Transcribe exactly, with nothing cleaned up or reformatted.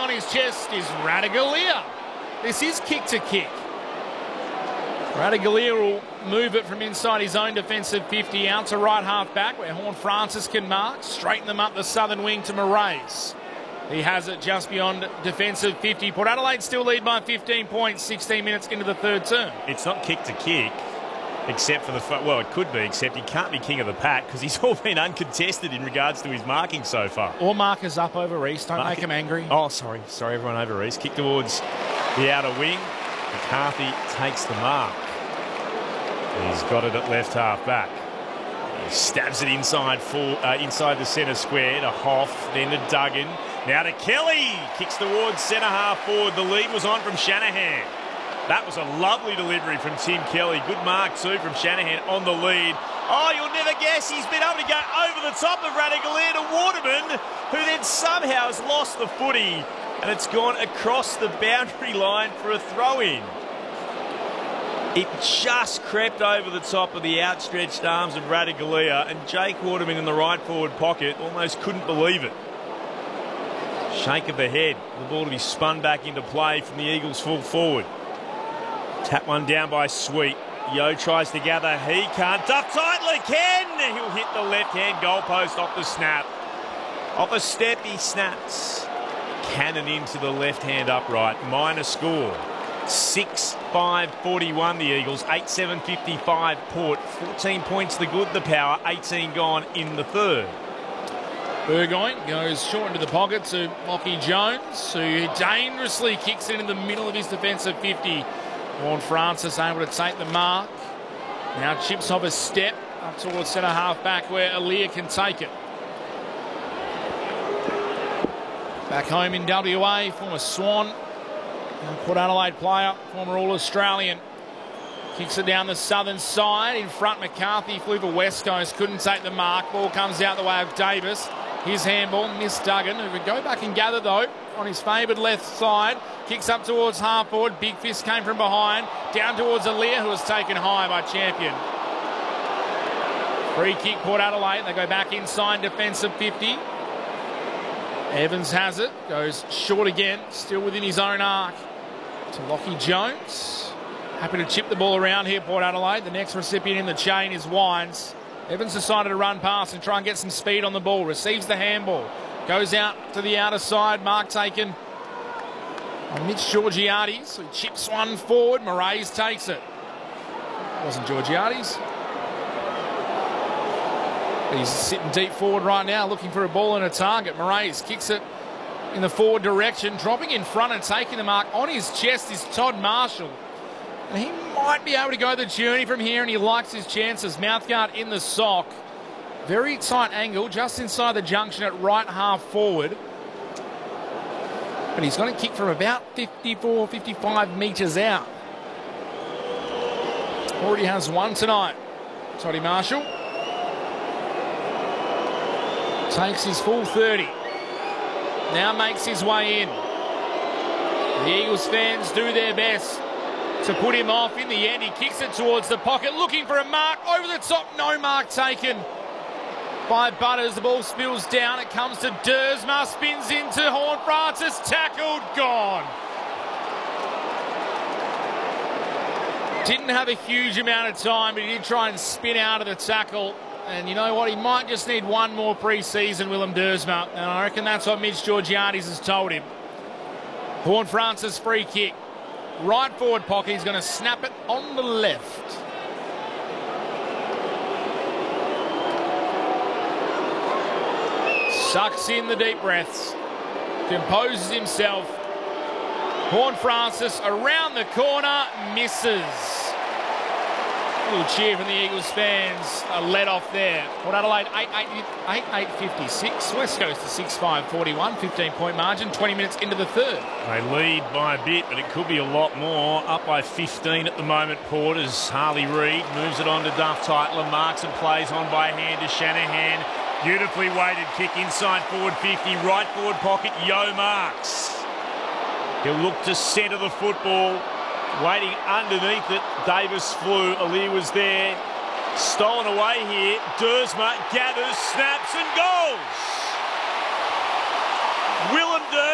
on his chest is Ratugolea. This is kick to kick. Ratugolea will move it from inside his own defensive fifty out to right half back where Horne-Francis can mark. Straighten them up the southern wing to Moraes. He has it just beyond defensive fifty. Port Adelaide still lead by fifteen points, sixteen minutes into the third term. It's not kick to kick, except for the... Well, it could be, except he can't be king of the pack because he's all been uncontested in regards to his marking so far. Or markers up over East. Don't Mark make it. him angry. Oh, sorry. Sorry, everyone over East. Kick towards the outer wing. McCarthy takes the mark. He's got it at left half back. He stabs it inside full, uh, inside the centre square to Hoff, then to Duggan. Now to Kelly. Kicks towards centre half forward. The lead was on from Shanahan. That was a lovely delivery from Tim Kelly. Good mark too from Shanahan on the lead. Oh, you'll never guess he's been able to go over the top of Ratugolea to Waterman, who then somehow has lost the footy. And it's gone across the boundary line for a throw-in. It just crept over the top of the outstretched arms of Ratugolea, and Jake Waterman in the right forward pocket almost couldn't believe it. Shake of the head. The ball to be spun back into play from the Eagles full forward. Tap one down by Sweet. Yo tries to gather. He can't. Duff tightly can. He'll hit the left-hand goalpost off the snap. Off a step, he snaps. Cannon into the left-hand upright. Minor score. six five forty-one the Eagles. eight seven fifty-five Port. fourteen points the good, the power. eighteen gone in the third. Burgoyne goes short into the pocket to Lachie Jones, who dangerously kicks it in the middle of his defensive fifty. Horne-Francis able to take the mark. Now chips off a step up towards centre half back where Aliir can take it. Back home in W A, former Swan, Port Adelaide player, former All-Australian. Kicks it down the southern side. In front, McCarthy flew for West Coast, couldn't take the mark. Ball comes out the way of Davis. His handball, missed Duggan, who would go back and gather though on his favoured left side. Kicks up towards half forward. Big fist came from behind. Down towards Aliir, who was taken high by Champion. Free kick, Port Adelaide. They go back inside defensive fifty. Evans has it. Goes short again. Still within his own arc. To Lachie Jones. Happy to chip the ball around here, Port Adelaide. The next recipient in the chain is Wines. Evans decided to run past and try and get some speed on the ball. Receives the handball. Goes out to the outer side. Mark taken on Mitch Georgiades, who chips one forward. Moraes takes it. Wasn't Georgiades. He's sitting deep forward right now, looking for a ball and a target. Moraes kicks it in the forward direction. Dropping in front and taking the mark on his chest is Todd Marshall. And he might be able to go the journey from here, and he likes his chances. Mouthguard in the sock. Very tight angle, just inside the junction at right half forward. But he's going to kick from about fifty-four, fifty-five metres out. Already has one tonight. Toddy Marshall takes his full thirty. Now makes his way in. The Eagles fans do their best to put him off. In the end, he kicks it towards the pocket, looking for a mark. Over the top, no mark taken by Butters. The ball spills down. It comes to Dersma, spins into Horne-Francis, tackled, gone. Didn't have a huge amount of time, but he did try and spin out of the tackle. And you know what? He might just need one more pre-season, Willem Dersma. And I reckon that's what Mitch Georgiades has told him. Horne-Francis free kick. Right forward pocket. He's going to snap it on the left. Sucks in the deep breaths. Composes himself. Horne-Francis around the corner. Misses. A little cheer from the Eagles fans. A let off there. Port Adelaide eight eight fifty-six. West Coast to six five forty-one. fifteen point margin. twenty minutes into the third. They lead by a bit, but it could be a lot more. Up by fifteen at the moment, Port, as Harley Reid moves it on to Duff Tytler. Marks and plays on by hand to Shanahan. Beautifully weighted kick inside forward fifty. Right forward pocket, Yo Marks. He'll look to centre the football. Waiting underneath it, Davis flew. Aliir was there. Stolen away here. Dersma gathers, snaps and goals. Willem Dersma.